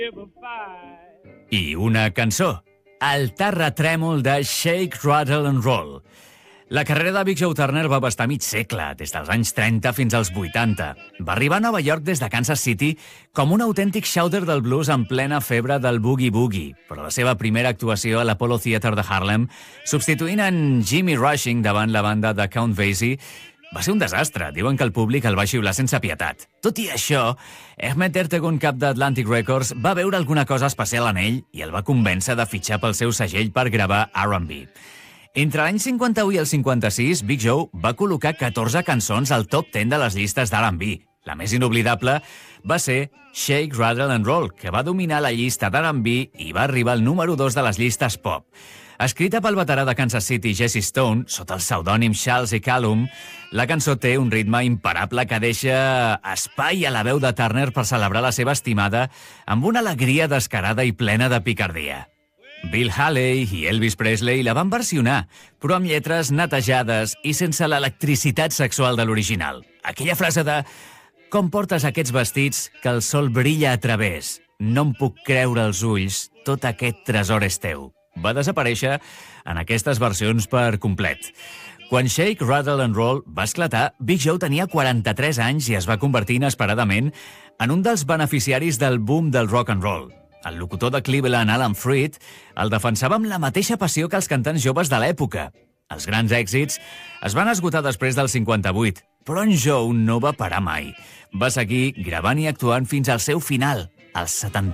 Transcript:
I una cançó, el terratrèmol de Shake, Rattle and Roll. La carrera de Big Joe Turner va abastar mig segle, des dels anys 30 fins als 80. Va arribar a Nova York des de Kansas City com un autèntic shouter del blues en plena febre del boogie-boogie, però la seva primera actuació a l'Apollo Theater de Harlem, substituint en Jimmy Rushing davant la banda de Count Basie, va ser un desastre. Diuen que el públic el va xiular sense pietat. Tot i això, Ahmet Ertegun, cap d'Atlantic Records, va veure alguna cosa especial en ell i el va convèncer de fitxar pel seu segell per gravar R&B. Entre l'any 51 i el 56, Big Joe va col·locar 14 cançons al top 10 de les llistes d'R&B. La més inoblidable va ser Shake, Rattle and Roll, que va dominar la llista d'R&B i va arribar al número 2 de les llistes pop. Escrita pel veterà de Kansas City Jesse Stone, sota el pseudònim Charles E. Callum, la cançó té un ritme imparable que deixa espai a la veu de Turner per celebrar la seva estimada amb una alegria descarada i plena de picardia. Bill Haley i Elvis Presley la van versionar, però amb lletres netejades i sense l'electricitat sexual de l'original. Aquella frase de «Com portes aquests vestits que el sol brilla a través? No em puc creure els ulls, tot aquest tresor és teu». Va desaparèixer en aquestes versions per complet. Quan Shake, Rattle and Roll va esclatar, Big Joe tenia 43 anys i es va convertir inesperadament en un dels beneficiaris del boom del rock and roll. El locutor de Cleveland, Alan Freed, el defensava amb la mateixa passió que els cantants joves de l'època. Els grans èxits es van esgotar després del 58, però en Joe no va parar mai. Va seguir gravant i actuant fins al seu final, als 70.